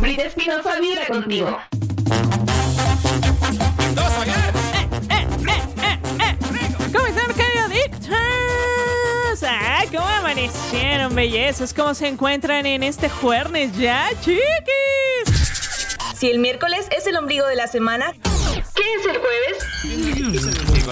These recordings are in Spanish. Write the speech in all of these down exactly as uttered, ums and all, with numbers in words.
Brita Espinosa vibra contigo. ¿Cómo están, cariadictos? Ah, ¿cómo amanecieron, bellezas? ¿Cómo se encuentran en este jueves ya, chiquis? Si el miércoles es el ombligo de la semana, ¿qué es el jueves?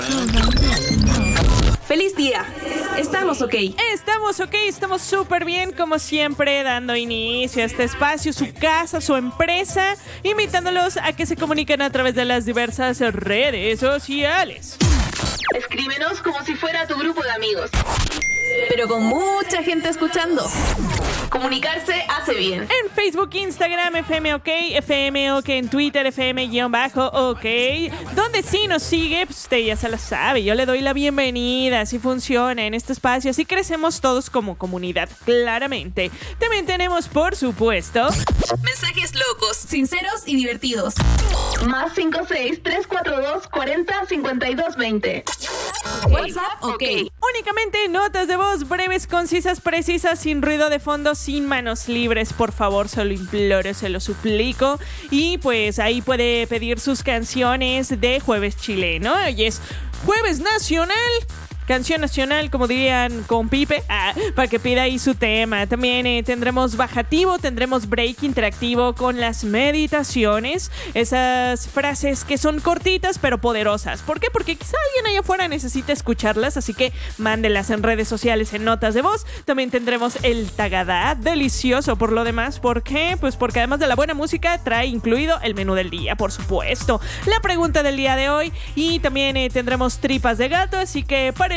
¡feliz día! Estamos ok. Estamos ok, estamos súper bien, como siempre, dando inicio a este espacio, su casa, su empresa, invitándolos a que se comuniquen a través de las diversas redes sociales. Escríbenos como si fuera tu grupo de amigos. Pero con mucha gente escuchando. Comunicarse hace bien. En Facebook, Instagram, F M OK, F M OK en Twitter, F M-OK. Donde sí nos sigue, pues usted ya se la sabe. Yo le doy la bienvenida, así funciona en este espacio, así crecemos todos como comunidad, claramente. También tenemos, por supuesto, mensajes locos, sinceros y divertidos. Más cinco seis tres cuatro dos cuarenta cincuenta y dos veinte. WhatsApp, ok. Únicamente notas de voz breves, concisas, precisas, sin ruido de fondo, sin manos libres, por favor, se lo imploro, se lo suplico. Y pues ahí puede pedir sus canciones de Jueves Chileno. Hoy es Jueves Nacional. Canción nacional, como dirían con Pipe, ah, para que pida ahí su tema. También eh, tendremos bajativo, tendremos break interactivo con las meditaciones. Esas frases que son cortitas pero poderosas. ¿Por qué? Porque quizá alguien allá afuera necesita escucharlas, así que mándelas en redes sociales en notas de voz. También tendremos el tagadá, delicioso por lo demás. ¿Por qué? Pues porque además de la buena música trae incluido el menú del día, por supuesto. La pregunta del día de hoy y también eh, tendremos tripas de gato, así que para